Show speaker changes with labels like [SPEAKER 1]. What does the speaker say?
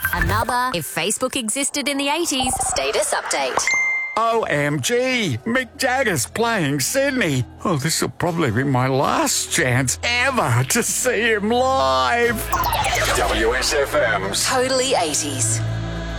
[SPEAKER 1] Another If Facebook Existed in the 80s status update.
[SPEAKER 2] OMG, Mick Jagger's playing Sydney. Oh, this will probably be my last chance ever to see him live.
[SPEAKER 3] WSFM's
[SPEAKER 1] Totally 80s.